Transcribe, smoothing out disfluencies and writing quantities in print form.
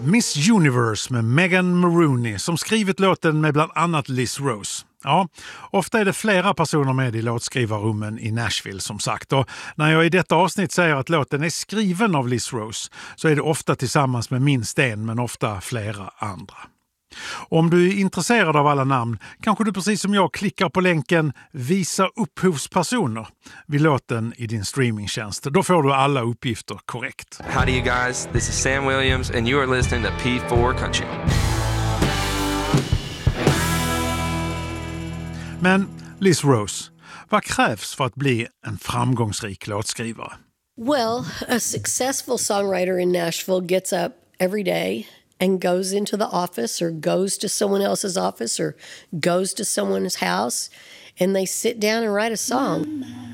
Miss Universe med Megan Maroney som skrivit låten med bland annat Liz Rose. Ja, ofta är det flera personer med i låtskrivarrummen i Nashville som sagt. Och när jag i detta avsnitt säger att låten är skriven av Liz Rose så är det ofta tillsammans med minst en men ofta flera andra. Om du är intresserad av alla namn kanske du precis som jag klickar på länken Visa upphovspersoner vid låten i din streamingtjänst. Då får du alla uppgifter korrekt. Howdy you guys, this is Sam Williams and you are listening to P4 Country. Men Liz Rose, vad krävs för att bli en framgångsrik låtskrivare? Well, a successful songwriter in Nashville gets up every day and goes into the office or goes to someone else's office or goes to someone's house and they sit down and write a song.